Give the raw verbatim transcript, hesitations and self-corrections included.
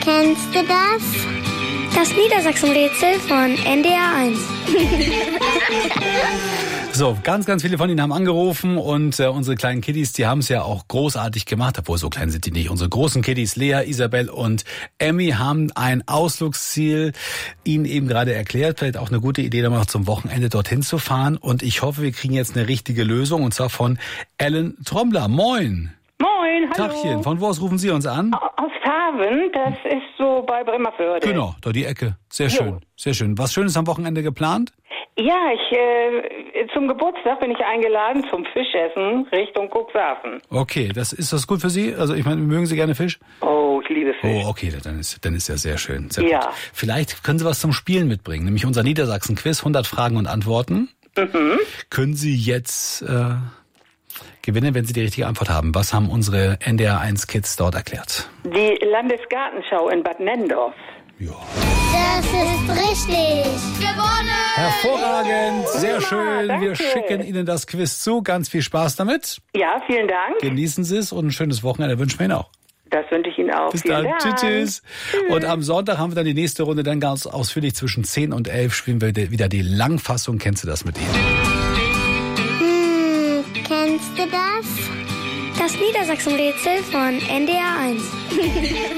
Kennst du das? Das Niedersachsen-Rätsel von N D R eins. So, ganz, ganz viele von Ihnen haben angerufen und äh, unsere kleinen Kiddies, die haben es ja auch großartig gemacht, obwohl so klein sind die nicht. Unsere großen Kiddies, Lea, Isabel und Emmy, haben ein Ausflugsziel Ihnen eben gerade erklärt. Vielleicht auch eine gute Idee, dann noch zum Wochenende dorthin zu fahren. Und ich hoffe, wir kriegen jetzt eine richtige Lösung, und zwar von Ellen Trommler. Moin! Moin, hallo. Tagchen, von wo aus rufen Sie uns an? Aus Haven, das ist so bei Bremerförde. Genau, da die Ecke. Sehr schön, jo. Sehr schön. Was Schönes am Wochenende geplant? Ja, ich äh, zum Geburtstag bin ich eingeladen zum Fischessen Richtung Cuxhaven. Okay, das ist das gut für Sie? Also ich meine, mögen Sie gerne Fisch? Oh, ich liebe Fisch. Oh, okay, dann ist dann ist ja sehr schön. Sehr ja. Gut. Vielleicht können Sie was zum Spielen mitbringen, nämlich unser Niedersachsen-Quiz, hundert Fragen und Antworten. Mhm. Können Sie jetzt äh, gewinnen, wenn Sie die richtige Antwort haben. Was haben unsere N D R eins Kids dort erklärt? Die Landesgartenschau in Bad Nenndorf. Ja. Das ist richtig. Gewonnen! Hervorragend, sehr schön. danke. Wir schicken Ihnen das Quiz zu. Ganz viel Spaß damit. Ja, vielen Dank. Genießen Sie es und ein schönes Wochenende wünschen wir Ihnen auch. Das wünsche ich Ihnen auch. Bis vielen dann. Dank. Tschüss, tschüss. Und am Sonntag haben wir dann die nächste Runde, dann ganz ausführlich zwischen zehn und elf spielen wir wieder die Langfassung. Kennst du das mit Ihnen? Hm, kennst du das? Das Niedersachsen-Rätsel von N D R eins.